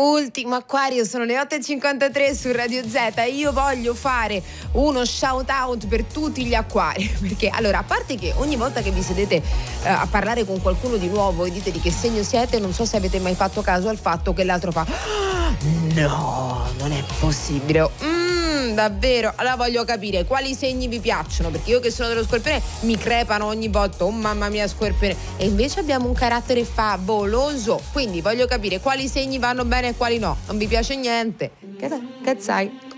Ultimo Acquario, sono le 8.53 su Radio Z. Io voglio fare uno shout out per tutti gli acquari, perché allora, a parte che ogni volta che vi sedete a parlare con qualcuno di nuovo e dite di che segno siete, non so se avete mai fatto caso al fatto che l'altro fa no, non è possibile. Davvero? Allora voglio capire quali segni vi piacciono, perché io che sono dello Scorpione mi crepano ogni volta. Oh mamma mia, Scorpione. E invece abbiamo un carattere favoloso, quindi voglio capire quali segni vanno bene e quali no. Non vi piace niente? Che sai?